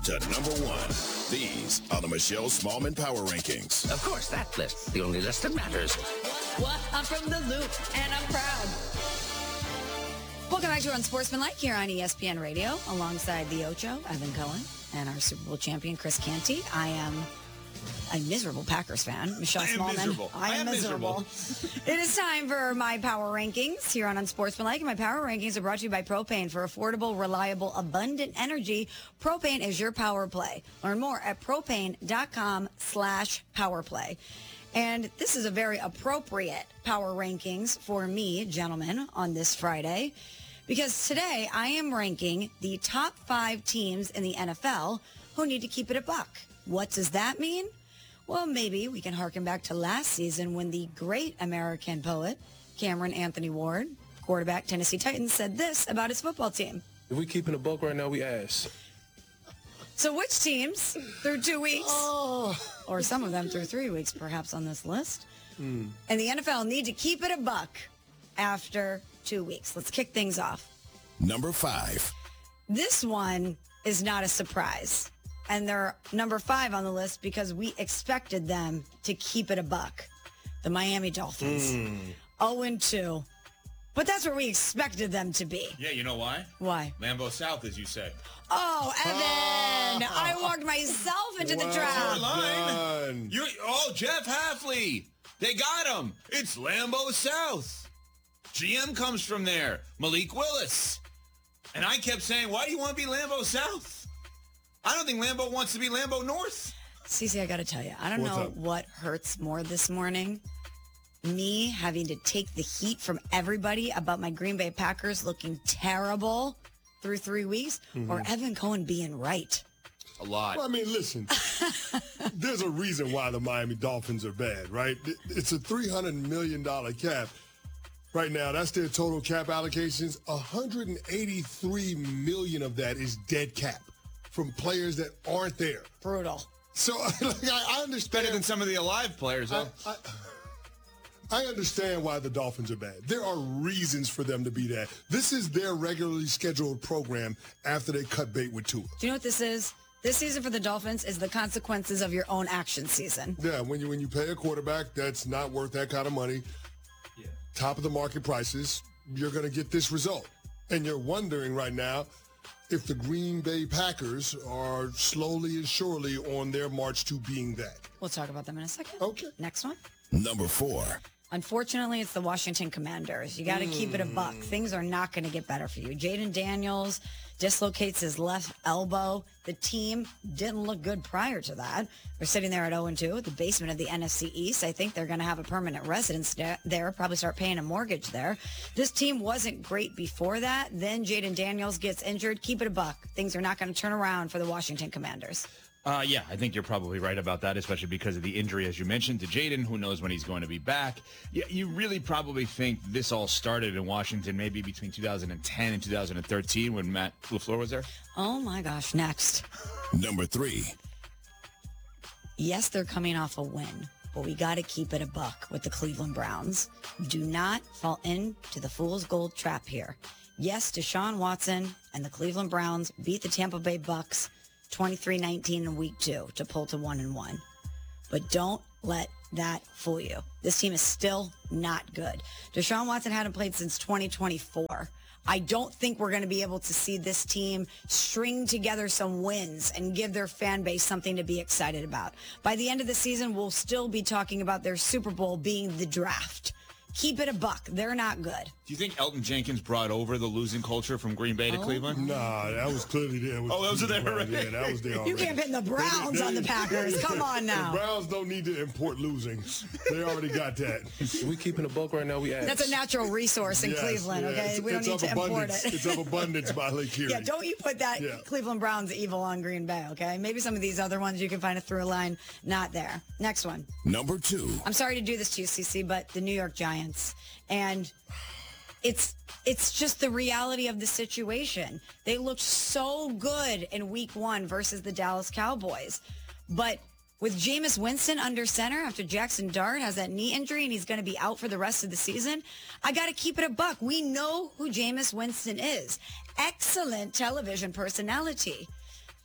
to number 1. These are the Michelle Smallman Power Rankings. Of course, that list. The only list that matters. What? I'm from the Loop, and I'm proud. Welcome back to Unsportsmanlike here on ESPN Radio, alongside the Ocho, Evan Cohen, and our Super Bowl champion, Chris Canty. I am a miserable Packers fan. Michelle Smallman. I am miserable. It is time for my power rankings here on Unsportsmanlike. My power rankings are brought to you by Propane. For affordable, reliable, abundant energy, Propane is your power play. Learn more at propane.com/powerplay. And this is a very appropriate power rankings for me, gentlemen, on this Friday, because today I am ranking the top 5 teams in the NFL who need to keep it a buck. What does that mean? Well, maybe we can harken back to last season when the great American poet, Cameron Anthony Ward, quarterback Tennessee Titans, said this about his football team. If we keeping a buck right now, we ass. So which teams through 2 weeks, or some of them through 3 weeks perhaps on this list, and the NFL need to keep it a buck after 2 weeks? Let's kick things off. Number 5. This one is not a surprise. And they're number 5 on the list because we expected them to keep it a buck. The Miami Dolphins. 0-2. But that's where we expected them to be. Yeah, you know why? Why? Lambeau South, as you said. Oh, Evan! I walked myself into the trap. Jeff Hafley. They got him. It's Lambeau South. GM comes from there. Malik Willis. And I kept saying, why do you want to be Lambeau South? I don't think Lambeau wants to be Lambeau North. Cece, I got to tell you, I don't know what hurts more this morning. Me having to take the heat from everybody about my Green Bay Packers looking terrible through 3 weeks, or Evan Cohen being right. A lot. Well, I mean, listen, there's a reason why the Miami Dolphins are bad, right? It's a $300 million cap. Right now, that's their total cap allocations. $183 million of that is dead cap from players that aren't there. Brutal. So I understand. Better than some of the alive players, though. I understand why the Dolphins are bad. There are reasons for them to be that. This is their regularly scheduled program after they cut bait with Tua. Do you know what this is? This season for the Dolphins is the consequences of your own action season. Yeah, when you pay a quarterback that's not worth that kind of money, top of the market prices, you're going to get this result. And you're wondering right now if the Green Bay Packers are slowly and surely on their march to being that. We'll talk about them in a second. Okay. Next one. Number 4. Unfortunately, it's the Washington Commanders. You got to keep it a buck. Things are not going to get better for you. Jaden Daniels dislocates his left elbow. The team didn't look good prior to that. They're sitting there at 0-2 at the basement of the NFC East. I think they're going to have a permanent residence there, probably start paying a mortgage there. This team wasn't great before that. Then Jaden Daniels gets injured. Keep it a buck. Things are not going to turn around for the Washington Commanders. Yeah, I think you're probably right about that, especially because of the injury, as you mentioned, to Jaden. Who knows when he's going to be back? Yeah, you really probably think this all started in Washington maybe between 2010 and 2013 when Matt LaFleur was there? Oh, my gosh. Next. Number 3. Yes, they're coming off a win, but we got to keep it a buck with the Cleveland Browns. Do not fall into the fool's gold trap here. Yes, Deshaun Watson and the Cleveland Browns beat the Tampa Bay Bucks 23-19 in week 2 to pull to 1-1. But don't let that fool you. This team is still not good. Deshaun Watson hadn't played since 2024. I don't think we're going to be able to see this team string together some wins and give their fan base something to be excited about. By the end of the season, we'll still be talking about their Super Bowl being the draft. Keep it a buck. They're not good. Do you think Elton Jenkins brought over the losing culture from Green Bay to Cleveland? Nah, that was clearly there. That was there already? Yeah, that was there already. You can't pin the Browns on the Packers. Come on now. The Browns don't need to import losing. They already got that. If we keeping a buck right now, we ass. That's a natural resource in Cleveland, okay? We don't need to import it. It's of abundance by Lake Erie. Yeah, don't you put that Cleveland Browns evil on Green Bay, okay? Maybe some of these other ones you can find a through line. Not there. Next one. Number 2. I'm sorry to do this to you, CC, but the New York Giants. And it's just the reality of the situation. They looked so good in week 1 versus the Dallas Cowboys. But with Jameis Winston under center after Jackson Dart has that knee injury and he's going to be out for the rest of the season, I got to keep it a buck. We know who Jameis Winston is. Excellent television personality.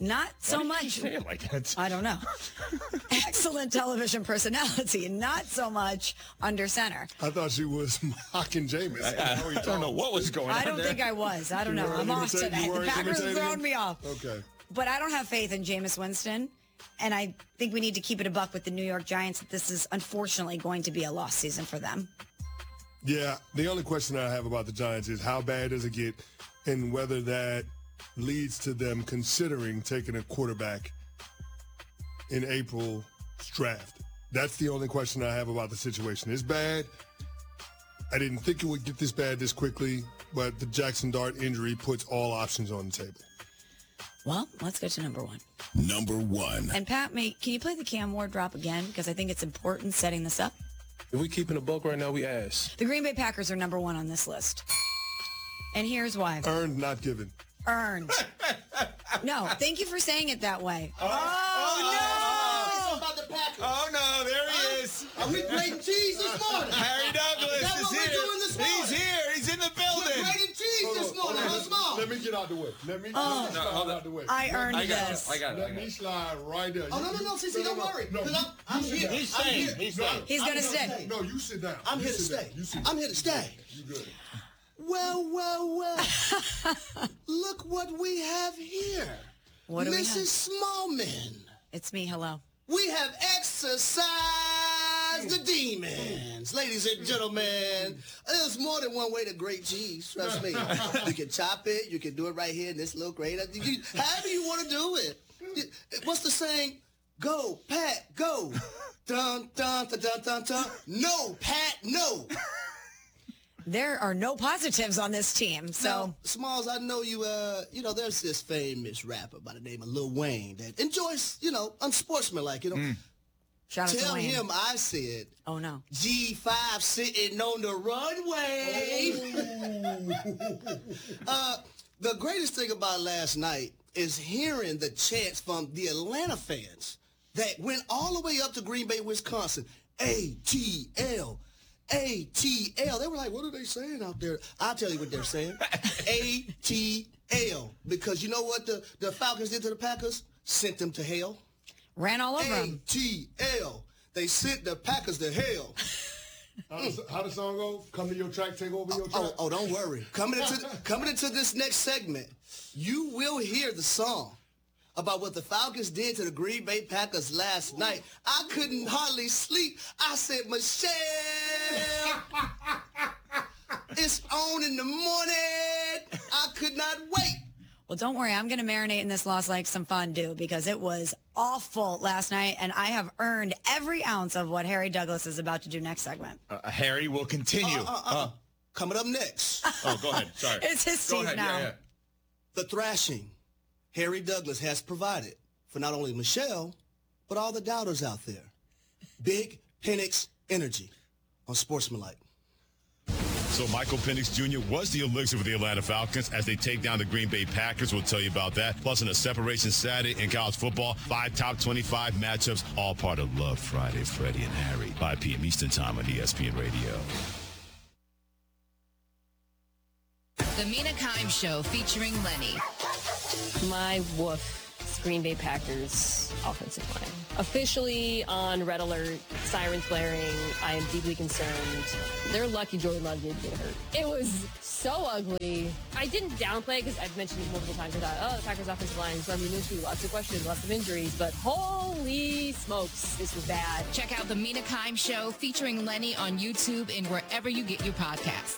Not so much. Say it like that. I don't know. Excellent television personality, not so much under center. I thought she was mocking Jameis. I don't know what was going on I don't there. think I was. I don't know. I'm off today. The Packers have thrown me off. Okay. But I don't have faith in Jameis Winston. And I think we need to keep it a buck with the New York Giants that this is unfortunately going to be a lost season for them. Yeah, the only question I have about the Giants is how bad does it get and whether that leads to them considering taking a quarterback in April's draft. That's the only question I have about the situation. It's bad. I didn't think it would get this bad this quickly, but the Jackson Dart injury puts all options on the table. Well, let's go to number one. Number 1. And Pat, can you play the Cam Ward drop again? Because I think it's important setting this up. If we keeping a buck right now, we ass. The Green Bay Packers are number one on this list. And here's why. Earned, not given. Earned. No, thank you for saying it that way. Oh, no, there he is. Are we grating cheese this morning? Harry Douglas Is that is what here. we're doing this morning? He's here. He's in the We're building. grating cheese this morning, huh, Small? Let me get out the way. Let me slide out the way. I earned this. Let me slide right there. Oh, no, CC, don't worry. No, 'Cause I'm here. He's staying. He's staying. He's going to stay. No, you sit down. I'm You here to sit stay. down. You sit I'm down. here to stay. You good. Well. Look what we have here. What do we Mrs. have? Smallman. It's me. Hello. We have exercised the demons. Ladies and gentlemen, there's more than one way to grate cheese. Trust me. You can chop it. You can do it right here in this little grater. However you want to do it. What's the saying? Go, Pat, go. Dun, dun, dun, dun, dun, dun. No, Pat, no. There are no positives on this team. So Now, Smalls, I know you, there's this famous rapper by the name of Lil Wayne that enjoys, unsportsmanlike, shout out to Tell Wayne. him I said, Oh, no. G5 sitting on the runway. The greatest thing about last night is hearing the chants from the Atlanta fans that went all the way up to Green Bay, Wisconsin. ATL. ATL. They were like, what are they saying out there? I'll tell you what they're saying. ATL. Because you know what the Falcons did to the Packers? Sent them to hell. Ran all over him. ATL. They sent the Packers to hell. How the song go? Come to your track, take over your track. Oh, don't worry. Coming into this next segment, you will hear the song about what the Falcons did to the Green Bay Packers last night. I couldn't hardly sleep. I said, Michelle, it's on in the morning. I could not wait. Well, don't worry. I'm going to marinate in this loss like some fondue because it was awful last night, and I have earned every ounce of what Harry Douglas is about to do next segment. Harry will continue. Coming up next, Oh, go ahead. Sorry. It's his Go team ahead. now. Yeah. the thrashing Harry Douglas has provided for not only Michelle, but all the doubters out there. Big Penix Energy on Sportsmanlike. So Michael Penix Jr. was the elixir for the Atlanta Falcons as they take down the Green Bay Packers. We'll tell you about that. Plus, in a separation Saturday in college football, 5 top 25 matchups, all part of Love Friday. Freddie and Harry, 5 p.m. Eastern Time on ESPN Radio. The Mina Kimes Show featuring Lenny. My woof. Green Bay Packers offensive line. Officially on red alert, sirens blaring. I am deeply concerned. They're lucky Jordan Love didn't get hurt. It was so ugly. I didn't downplay it because I've mentioned it multiple times. I thought, the Packers offensive line is under issue, lots of questions, lots of injuries, but holy smokes, this was bad. Check out The Mina Kimes Show featuring Lenny on YouTube and wherever you get your podcasts.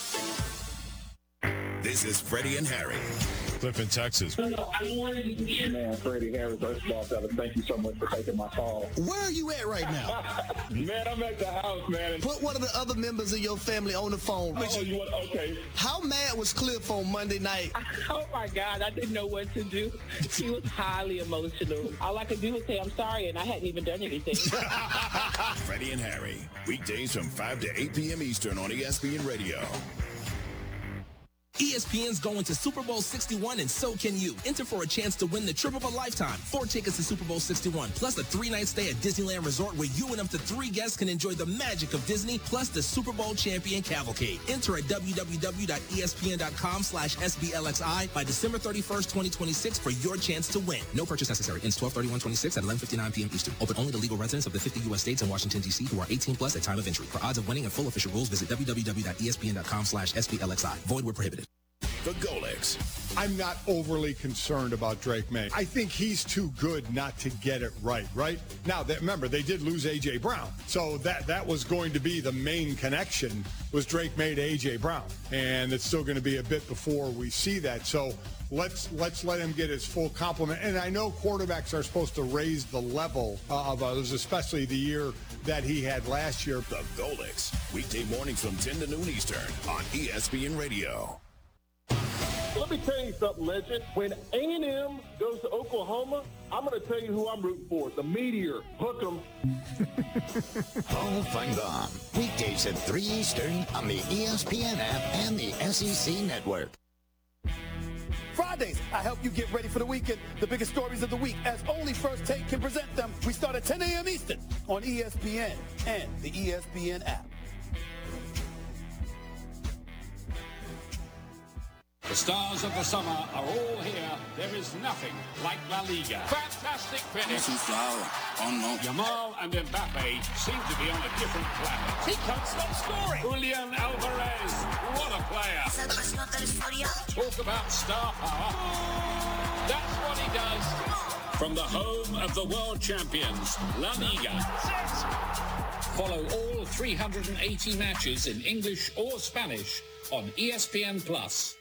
This is Freddie and Harry. Cliff in Texas. Man, Freddie Harris, first of all, fellas, thank you so much for taking my call. Where are you at right now? Man, I'm at the house, man. Put one of the other members of your family on the phone. Okay. How mad was Cliff on Monday night? Oh, my God. I didn't know what to do. He was highly emotional. All I could do was say, I'm sorry, and I hadn't even done anything. Freddie and Harry. Weekdays from 5 to 8 p.m. Eastern on ESPN Radio. ESPN's going to Super Bowl 61, and so can you. Enter for a chance to win the trip of a lifetime. 4 tickets to Super Bowl 61, plus a 3-night stay at Disneyland Resort where you and up to 3 guests can enjoy the magic of Disney, plus the Super Bowl champion cavalcade. Enter at www.espn.com/SBLXI by December 31st, 2026 for your chance to win. No purchase necessary. Ends 12/31/26 at 11:59 p.m. Eastern. Open only to legal residents of the 50 U.S. states and Washington, D.C. who are 18 plus at time of entry. For odds of winning and full official rules, visit www.espn.com/SBLXI. Void where prohibited. The Golix. I'm not overly concerned about Drake May. I think he's too good not to get it right? Now, remember, they did lose A.J. Brown. So that was going to be the main connection was Drake May to A.J. Brown. And it's still going to be a bit before we see that. So let's let him get his full complement. And I know quarterbacks are supposed to raise the level of others, especially the year that he had last year. The Golix. Weekday mornings from 10 to noon Eastern on ESPN Radio. Let me tell you something, legend. When A&M goes to Oklahoma, I'm going to tell you who I'm rooting for. The Meteor. Hook 'em. All fun gone. Weekdays at 3 Eastern on the ESPN app and the SEC Network. Fridays, I help you get ready for the weekend. The biggest stories of the week, as only First Take can present them. We start at 10 a.m. Eastern on ESPN and the ESPN app. The stars of the summer are all here. There is nothing like La Liga. Fantastic finish. Yamal and Mbappe seem to be on a different planet. He can't stop scoring. Julian Alvarez, what a player. Talk about star power. That's what he does. From the home of the world champions, La Liga. Follow all 380 matches in English or Spanish on ESPN+.